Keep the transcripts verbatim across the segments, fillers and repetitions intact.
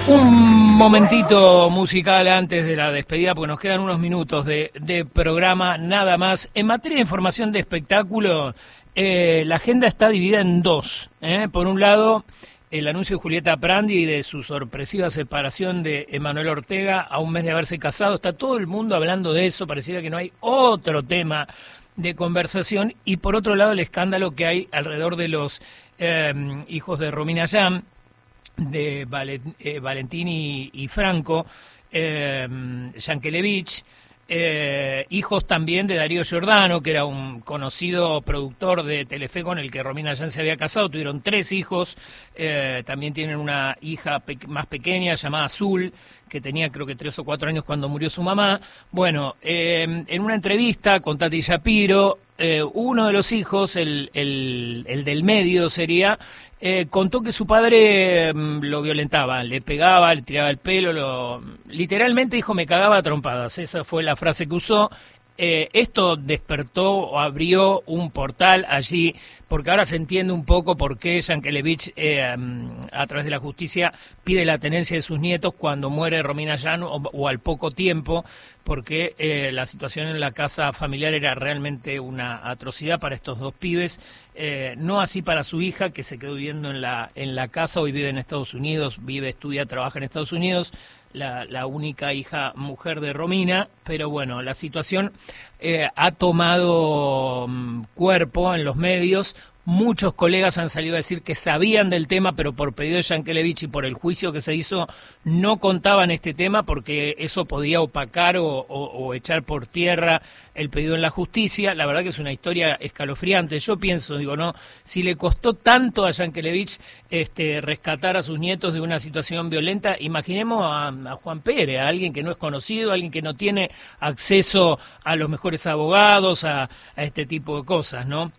Un momentito musical antes de la despedida, porque nos quedan unos minutos de, de programa nada más. En materia de información de espectáculo, eh, la agenda está dividida en dos. ¿eh? Por un lado, el anuncio de Julieta Prandi y de su sorpresiva separación de Emanuel Ortega a un mes de haberse casado. Está todo el mundo hablando de eso, pareciera que no hay otro tema de conversación. Y por otro lado, el escándalo que hay alrededor de los eh, hijos de Romina Yan, de Valentín y, y Franco, eh, Yankelevich, eh, hijos también de Darío Giordano, que era un conocido productor de Telefe con el que Romina Yan se había casado. Tuvieron tres hijos, eh, también tienen una hija pe- más pequeña llamada Azul, que tenía creo que tres o cuatro años cuando murió su mamá. Bueno, eh, en una entrevista con Tati Shapiro, eh, uno de los hijos, el, el, el del medio sería, eh, contó que su padre eh, lo violentaba, le pegaba, le tiraba el pelo, lo, literalmente dijo me cagaba a trompadas, esa fue la frase que usó. Eh, esto despertó o abrió un portal allí, porque ahora se entiende un poco por qué Yankelevich, eh, a través de la justicia, pide la tenencia de sus nietos cuando muere Romina Yan o, o al poco tiempo, porque eh, la situación en la casa familiar era realmente una atrocidad para estos dos pibes, eh, no así para su hija, que se quedó viviendo en la, en la casa, hoy vive en Estados Unidos, vive, estudia, trabaja en Estados Unidos, La, la única hija mujer de Romina, pero bueno, la situación eh, ha tomado um, cuerpo en los medios. Muchos colegas han salido a decir que sabían del tema, pero por pedido de Yankelevich y por el juicio que se hizo, no contaban este tema porque eso podía opacar o, o, o echar por tierra el pedido en la justicia. La verdad que es una historia escalofriante. Yo pienso, digo, no, si le costó tanto a Yankelevich este, rescatar a sus nietos de una situación violenta, imaginemos a, a Juan Pérez, a alguien que no es conocido, a alguien que no tiene acceso a los mejores abogados, a, a este tipo de cosas, ¿no?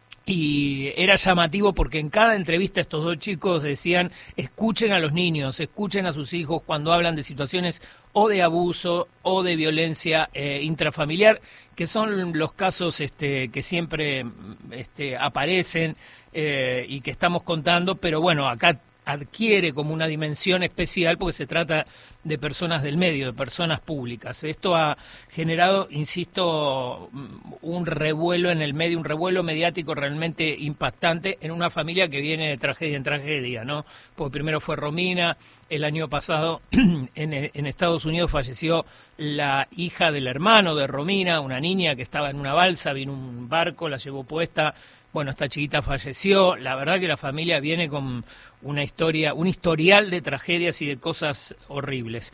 Y era llamativo porque en cada entrevista estos dos chicos decían, escuchen a los niños, escuchen a sus hijos cuando hablan de situaciones o de abuso o de violencia eh, intrafamiliar, que son los casos este, que siempre este, aparecen eh, y que estamos contando, pero bueno, acá adquiere como una dimensión especial porque se trata de personas del medio, de personas públicas. Esto ha generado, insisto, un revuelo en el medio, un revuelo mediático realmente impactante en una familia que viene de tragedia en tragedia, ¿no? Porque primero fue Romina, el año pasado en, en Estados Unidos falleció la hija del hermano de Romina, una niña que estaba en una balsa, vino un barco, la llevó puesta. Bueno, esta chiquita falleció. La verdad que la familia viene con una historia, un historial de tragedias y de cosas horribles.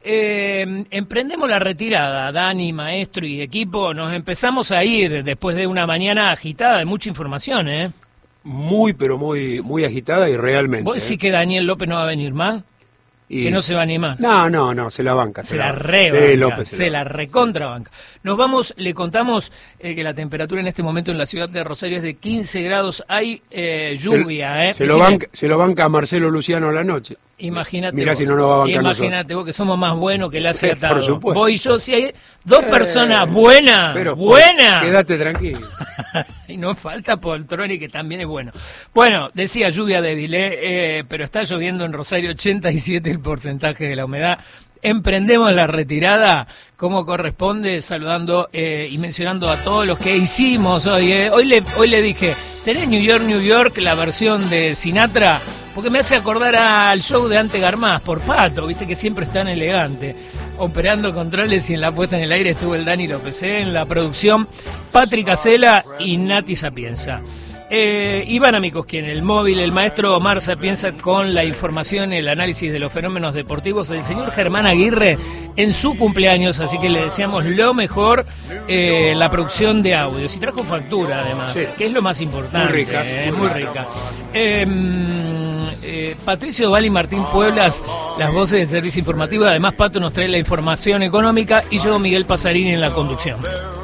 Eh, emprendemos la retirada, Dani, maestro y equipo. Nos empezamos a ir después de una mañana agitada de mucha información, ¿eh? Muy, pero muy muy agitada y realmente. ¿Vos decís ¿eh? que Daniel López no va a venir más? Y... que no se va a animar. No, no, no, se la banca. Se, se la, la rebanca, sí, López se, se la, la recontrabanca. Nos vamos, le contamos eh, que la temperatura en este momento en la ciudad de Rosario es de quince grados, hay eh, lluvia. Se, eh. se, lo banca, se lo banca a Marcelo Luciano a la noche. Imagínate. Mirá vos, si no nos va a bancar imagínate vos que somos más buenos que el hace atado. Por supuesto. Vos y yo, si hay dos eh, personas buenas, pero, buenas. Quédate tranquilo. Y no falta Poltroni, que también es bueno. Bueno, decía lluvia débil, ¿eh? Eh, pero está lloviendo en Rosario, ochenta y siete el porcentaje de la humedad. Emprendemos la retirada como corresponde, saludando eh, y mencionando a todos los que hicimos hoy. Eh. Hoy, le, hoy le dije, ¿tenés New York, New York, la versión de Sinatra? Porque me hace acordar al show de Ante Garmaz, por Pato, viste que siempre es tan elegante. Operando controles y en la puesta en el aire estuvo el Dani López, ¿eh? En la producción Patrick Acela y Nati Sapienza. Eh, Iván Amicosquien, el móvil, el maestro Omar Sapienza con la información, el análisis de los fenómenos deportivos, el señor Germán Aguirre en su cumpleaños, así que le deseamos lo mejor, eh, la producción de audios. Y trajo factura además, sí, que es lo más importante. Muy rica, eh, muy rica. Eh, eh, Patricio Doval y Martín Pueblas, las voces del servicio informativo. Además, Pato nos trae la información económica y yo, Miguel Pasarini, en la conducción.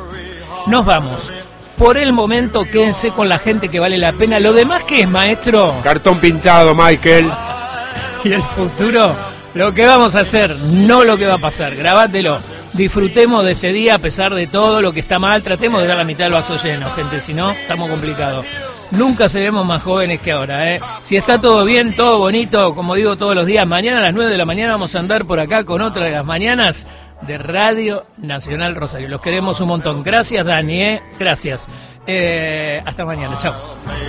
Nos vamos. Por el momento, quédense con la gente que vale la pena. Lo demás, ¿qué es, maestro? Cartón pintado, Michael. Y el futuro, lo que vamos a hacer, no lo que va a pasar. Grabátelo. Disfrutemos de este día a pesar de todo lo que está mal. Tratemos de ver la mitad del vaso lleno, gente. Si no, estamos complicados. Nunca seremos más jóvenes que ahora, ¿eh? Si está todo bien, todo bonito, como digo todos los días, mañana a las nueve de la mañana vamos a andar por acá con otra de las mañanas de Radio Nacional Rosario. Los queremos un montón. Gracias, Dani, ¿eh? Gracias. Eh, hasta mañana, chao.